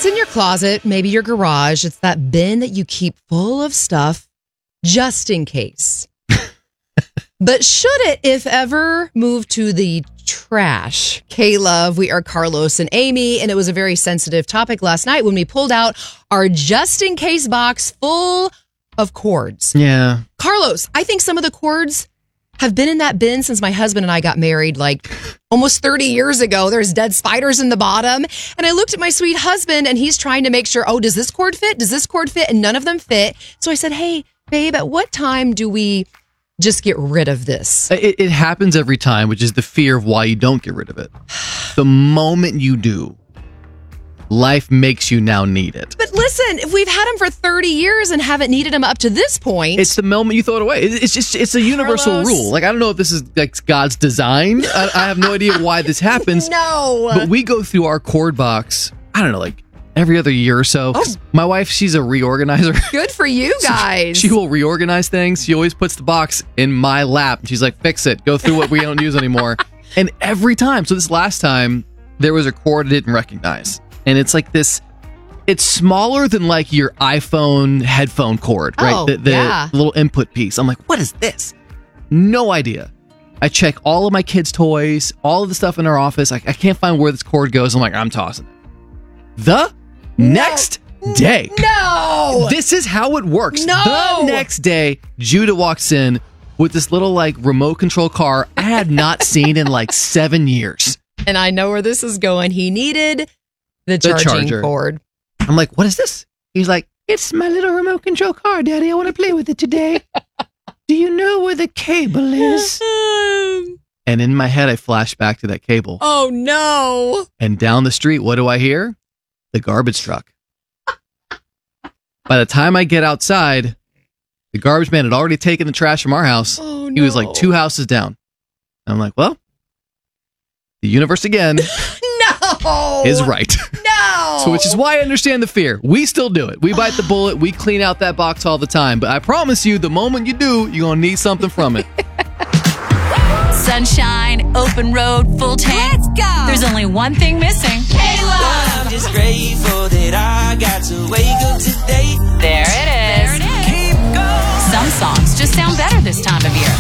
It's in your closet, maybe your garage. It's that bin that you keep full of stuff just in case. But should it, if ever, move to the trash? K-Love, we are Carlos and Amy, and it was a very sensitive topic last night when we pulled out our just-in-case box full of cords. Yeah. Carlos, I think some of the cords have been in that bin since my husband and I got married like almost 30 years ago. There's dead spiders in the bottom. And I looked at my sweet husband and he's trying to make sure, does this cord fit? Does this cord fit? And none of them fit. So I said, hey, babe, at what time do we just get rid of this? It happens every time, which is the fear of why you don't get rid of it. The moment you do, life makes you now need it. But listen, if we've had them for 30 years and haven't needed them up to this point. It's the moment you throw it away. It's a universal Carlos. rule. Like, I don't know if this is like God's design. I have no idea why this happens. No. But we go through our cord box, I don't know, like every other year or so. My wife, she's a reorganizer. Good for you guys. She will reorganize things. She always puts the box in my lap. She's like, fix it. Go through what we don't use anymore. And every time. So this last time, there was a cord I didn't recognize. And it's like this, it's smaller than like your iPhone headphone cord, right? The little input piece. I'm like, what is this? No idea. I check all of my kids' toys, all of the stuff in our office. I can't find where this cord goes. I'm like, I'm tossing it. The next day. No. This is how it works. No. The next day, Judah walks in with this little like remote control car I had not seen in like 7 years. And I know where this is going. He needed the charging cord. I'm like, what is this? He's like, it's my little remote control car, Daddy. I want to play with it today. Do you know where the cable is? And in my head, I flash back to that cable. Oh, no. And down the street, what do I hear? The garbage truck. By the time I get outside, the garbage man had already taken the trash from our house. Oh, no. He was like 2 houses down. And I'm like, well, the universe again is right. No. So, which is why I understand the fear. We still do it. We bite the bullet. We clean out that box all the time. But I promise you, the moment you do, you're going to need something from it. Sunshine, open road, full tank. Let's go. There's only one thing missing. K-Love. I'm just grateful that I got to wake up today. There it is. There it is. Keep going. Some songs just sound better this time of year.